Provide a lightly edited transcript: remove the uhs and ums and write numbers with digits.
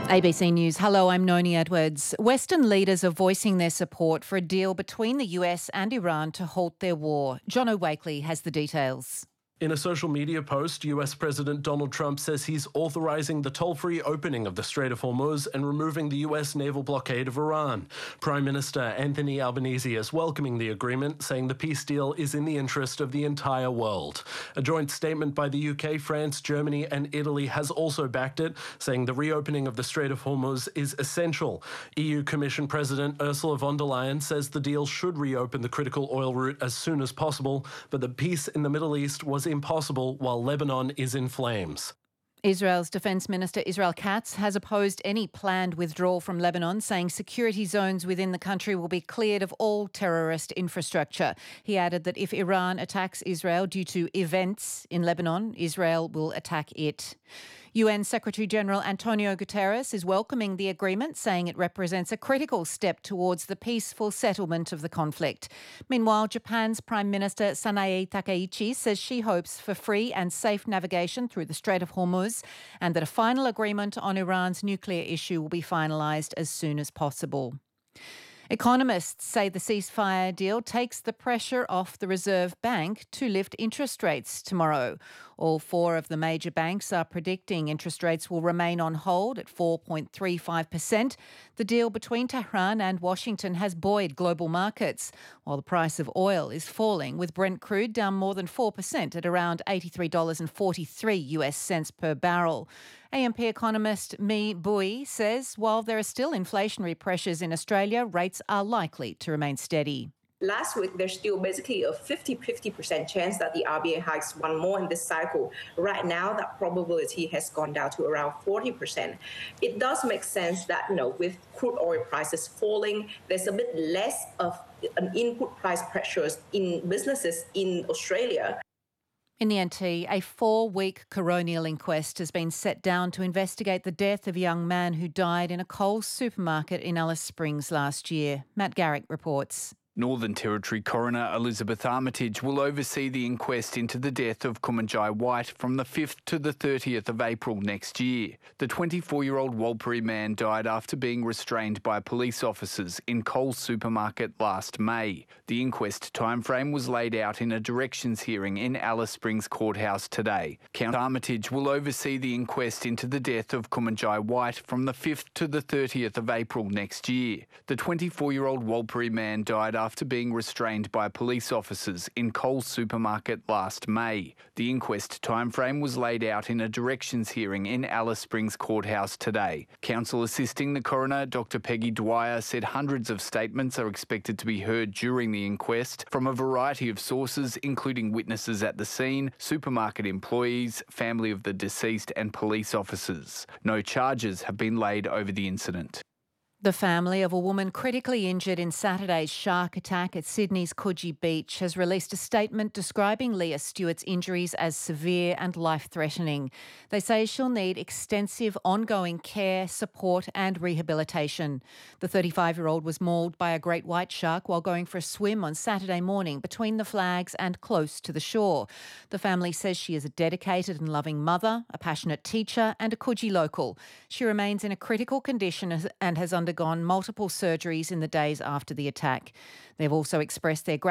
ABC News. Hello, I'm Noni Edwards. Western leaders are voicing their support for a deal between the US and Iran to halt their war. John O'Wakely has the details. In a social media post, US President Donald Trump says he's authorizing the toll-free opening of the Strait of Hormuz and removing the US naval blockade of Iran. Prime Minister Anthony Albanese is welcoming the agreement, saying the peace deal is in the interest of the entire world. A joint statement by the UK, France, Germany and Italy has also backed it, saying the reopening of the Strait of Hormuz is essential. EU Commission President Ursula von der Leyen says the deal should reopen the critical oil route as soon as possible, but the peace in the Middle East was impossible while Lebanon is in flames. Israel's Defence Minister Israel Katz has opposed any planned withdrawal from Lebanon, saying security zones within the country will be cleared of all terrorist infrastructure. He added that if Iran attacks Israel due to events in Lebanon, Israel will attack it. UN Secretary-General Antonio Guterres is welcoming the agreement, saying it represents a critical step towards the peaceful settlement of the conflict. Meanwhile, Japan's Prime Minister Sanae Takaichi says she hopes for free and safe navigation through the Strait of Hormuz and that a final agreement on Iran's nuclear issue will be finalised as soon as possible. Economists say the ceasefire deal takes the pressure off the Reserve Bank to lift interest rates tomorrow. All four of the major banks are predicting interest rates will remain on hold at 4.35%. The deal between Tehran and Washington has buoyed global markets, while the price of oil is falling, with Brent crude down more than 4% at around $83.43 per barrel. AMP economist Mi Bui says while there are still inflationary pressures in Australia, rates are likely to remain steady. Last week, there's still basically a 50% chance that the RBA hikes one more in this cycle. Right now, that probability has gone down to around 40%. It does make sense that, with crude oil prices falling, there's a bit less of an input price pressures in businesses in Australia. In the NT, a 4-week coronial inquest has been set down to investigate the death of a young man who died in a Coles supermarket in Alice Springs last year. Matt Garrick reports. Northern Territory Coroner Elizabeth Armitage will oversee the inquest into the death of Kumanjai White from the 5th to the 30th of April next year. The 24-year-old Walpuri man died after being restrained by police officers in Coles supermarket last May. The inquest timeframe was laid out in a directions hearing in Alice Springs Courthouse today. Count Armitage will oversee the inquest into the death of Kumanjai White from the 5th to the 30th of April next year. The 24-year-old Walpuri man died after being restrained by police officers in Coles supermarket last May. The inquest timeframe was laid out in a directions hearing in Alice Springs Courthouse today. Counsel assisting the coroner, Dr. Peggy Dwyer, said hundreds of statements are expected to be heard during the inquest from a variety of sources, including witnesses at the scene, supermarket employees, family of the deceased and police officers. No charges have been laid over the incident. The family of a woman critically injured in Saturday's shark attack at Sydney's Coogee Beach has released a statement describing Leah Stewart's injuries as severe and life-threatening. They say she'll need extensive ongoing care, support and rehabilitation. The 35-year-old was mauled by a great white shark while going for a swim on Saturday morning between the flags and close to the shore. The family says she is a dedicated and loving mother, a passionate teacher and a Coogee local. She remains in a critical condition and has undergone multiple surgeries in the days after the attack. They've also expressed their